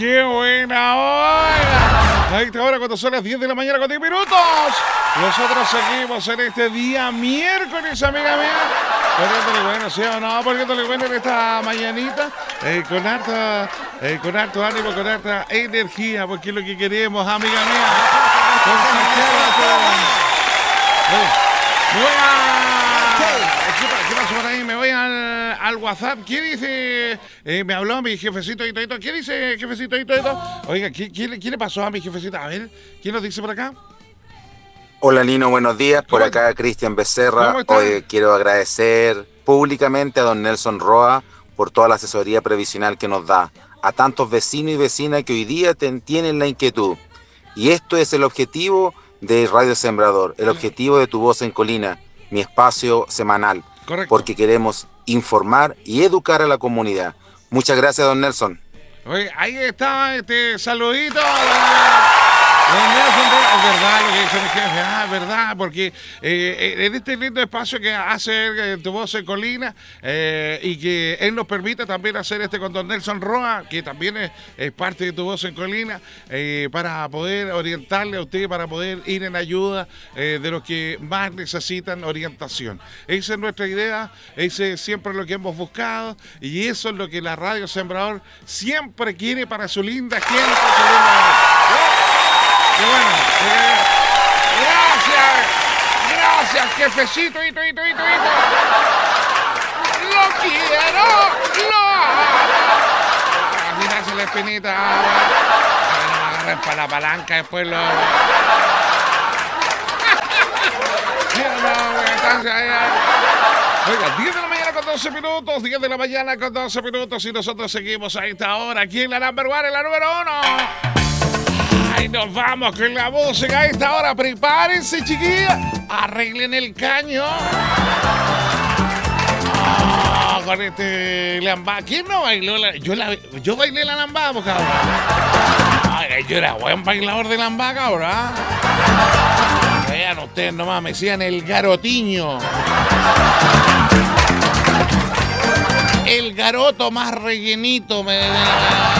qué buena hora! A esta hora cuando son las 10 de la mañana con 10 minutos. Nosotros seguimos en este día miércoles, amiga mía. Poniéndole bueno, ¿sí o no? Poniéndole bueno en esta mañanita. Con harto ánimo, con harta energía, porque es lo que queremos, amiga mía. ¿Qué pasó por ahí? Me voy al WhatsApp. ¿Qué dice? Me habló mi jefecito y todo. ¿Qué dice jefecito y todo? Oiga, ¿qué le pasó a mi jefecita? A ver, ¿quién nos dice por acá? Hola Lino, buenos días. Por acá Cristian Becerra. Hoy quiero agradecer públicamente a don Nelson Roa por toda la asesoría previsional que nos da. A tantos vecinos y vecinas que hoy día tienen la inquietud. Y esto es el objetivo de Radio Sembrador, el objetivo de Tu Voz en Colina, mi espacio semanal. Correcto. Porque queremos informar y educar a la comunidad. Muchas gracias, don Nelson. Oye, ahí está este saludito. Es verdad lo que dice mi jefe, verdad, porque en este lindo espacio que hace Tu Voz en Colina y que él nos permite también hacer con don Nelson Roa, que también es parte de Tu Voz en Colina, para poder orientarle a usted, para poder ir en ayuda de los que más necesitan orientación. Esa es nuestra idea, ese es siempre lo que hemos buscado y eso es lo que la Radio Sembrador siempre quiere para su linda gente. ¡Qué bueno! Gracias, jefecito, ito. ¡Lo quiero! Así nace la espinita. Agarren para la palanca, después lo... Oiga, 10 de la mañana con 12 minutos, 10 de la mañana con 12 minutos y nosotros seguimos a esta hora aquí en la number one, en la número 1. Y nos vamos con la música a esta hora. Prepárense, chiquillas. Arreglen el caño. Con este lambada. ¿Quién no bailó? Yo bailé la lambada, cabrón. Ay, yo era buen bailador de lambada, cabrón. Vean ustedes nomás, me decían el garotiño. El garoto más rellenito.